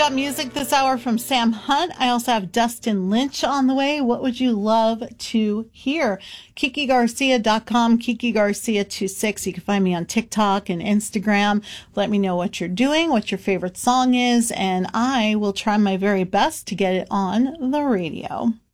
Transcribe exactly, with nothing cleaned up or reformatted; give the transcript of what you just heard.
got music this hour from Sam Hunt. I also have Dustin Lynch on the way. What would you love to hear? Kiki Garcia dot com, Kiki Garcia twenty-six. You can find me on TikTok and Instagram. Let me know what you're doing, what your favorite song is, and I will try my very best to get it on the radio.